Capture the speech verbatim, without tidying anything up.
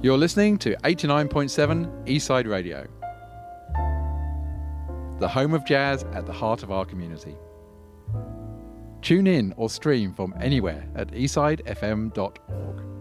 You're listening to eighty-nine point seven Eastside Radio, the home of jazz at the heart of our community. Tune in or stream from anywhere at eastside f m dot org.